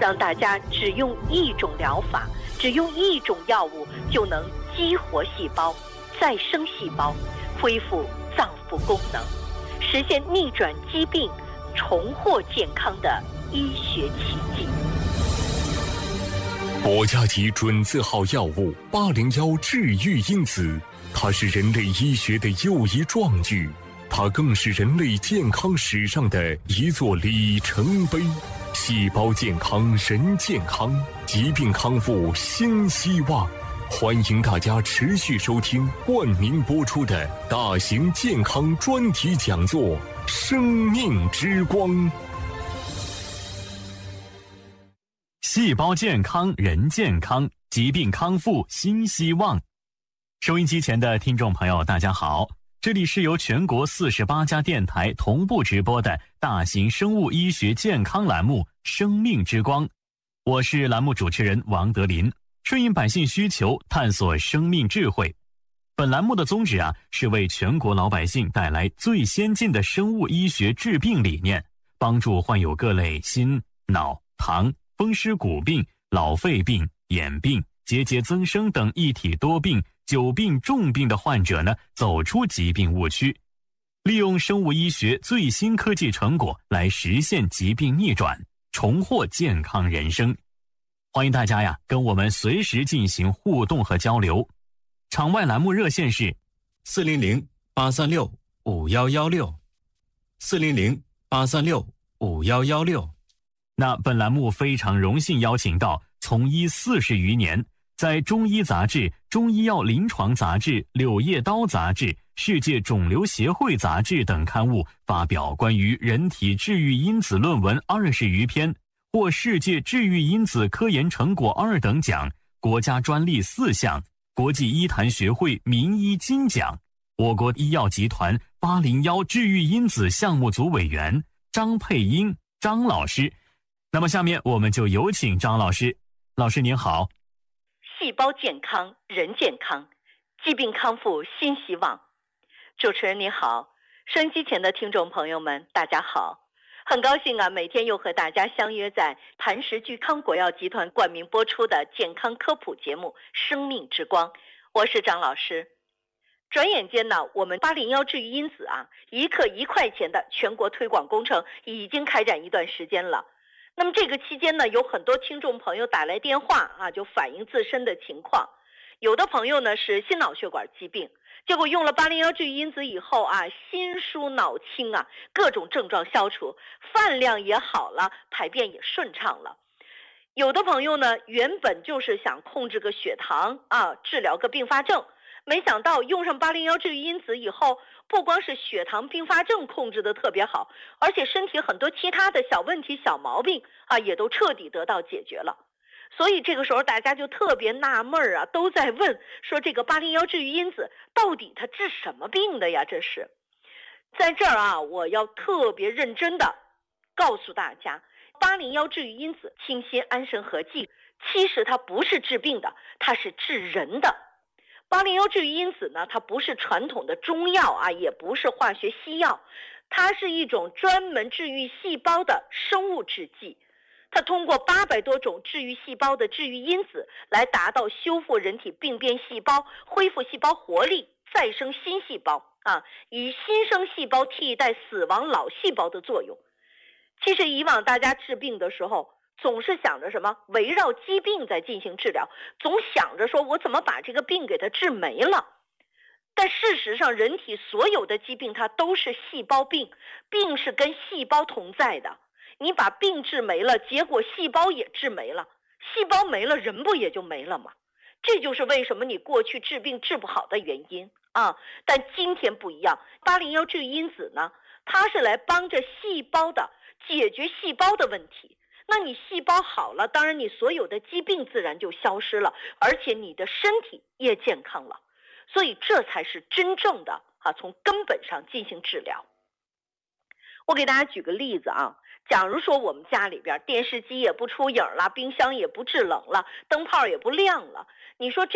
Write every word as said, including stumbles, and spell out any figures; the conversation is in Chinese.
让大家只用一种疗法，只用一种药物就能激活细胞、再生细胞，恢复脏腑功能，实现逆转疾病、重获健康的医学奇迹。 国家级准字号药物八零幺治愈因子，它是人类医学的又一壮举，它更是人类健康史上的一座里程碑。细胞健康人健康，疾病康复新希望。欢迎大家持续收听冠名播出的大型健康专题讲座《生命之光》。 细胞健康人健康，疾病康复新希望。收音机前的听众朋友大家好，这里是由全国四十八家电台同步直播的大型生物医学健康栏目《生命之光》，我是栏目主持人王德林，顺应百姓需求，探索生命智慧。本栏目的宗旨啊，是为全国老百姓带来最先进的生物医学治病理念，帮助患有各类心、脑、糖、风湿骨病、老肺病、眼病、结节增生等一体多病、久病重病的患者呢，走出疾病误区，利用生物医学最新科技成果来实现疾病逆转，重获健康人生。欢迎大家呀，跟我们随时进行互动和交流。场外栏目热线是四零零八三六五幺幺六，四零零八三六五幺幺六。 那本栏目非常荣幸邀请到从医四十余年，在中医杂志、中医药临床杂志、柳叶刀杂志、世界肿瘤协会杂志等刊物发表关于人体治愈因子论文二十余篇，获世界治愈因子科研成果二等奖、国家专利四项、国际医坛学会名医金奖。我国医药集团八零幺治愈因子项目组委员张佩英张老师。那么下面我们就有请张老师。老师您好。 细胞健康人健康，疾病康复新希望。主持人您好，收音机前的听众朋友们大家好，很高兴啊，每天又和大家相约在磐石聚康国药集团冠名播出的健康科普节目《生命之光》，我是张老师。转眼间呢，我们八零幺治愈因子啊，一克一块钱的全国推广工程已经开展一段时间了。那么这个期间呢，有很多听众朋友打来电话啊，就反映自身的情况。有的朋友呢是心脑血管疾病，结果用了八零幺治愈因子以后啊，心舒脑清啊，各种症状消除，饭量也好了，排便也顺畅了。有的朋友呢，原本就是想控制个血糖啊，治疗个并发症，没想到用上八零幺治愈因子以后，不光是血糖并发症控制的特别好，而且身体很多其他的小问题小毛病啊，也都彻底得到解决了。所以这个时候大家就特别纳闷啊，都在问说这个八零幺治愈因子到底它治什么病的呀？这是在这儿啊，我要特别认真的告诉大家，八零幺治愈因子清心安神合剂，其实它不是治病的，它是治人的。八零幺治愈因子呢，它不是传统的中药啊，也不是化学西药，它是一种专门治愈细胞的生物制剂。它通过八百多种治愈细胞的治愈因子，来达到修复人体病变细胞、恢复细胞活力、再生新细胞啊，以新生细胞替代死亡老细胞的作用。其实以往大家治病的时候，总是想着什么围绕疾病在进行治疗，总想着说我怎么把这个病给它治没了。但事实上，人体所有的疾病它都是细胞病，病是跟细胞同在的。你把病治没了，结果细胞也治没了，细胞没了，人不也就没了吗？这就是为什么你过去治病治不好的原因啊。但今天不一样，八零幺治愈因子呢，它是来帮着细胞的解决细胞的问题。那你细胞好了，当然你所有的疾病自然就消失了，而且你的身体也健康了。所以这才是真正的啊，从根本上进行治疗。我给大家举个例子啊，假如说我们家里边电视机也不出影了，冰箱也不制冷了，灯泡也不亮了，你说这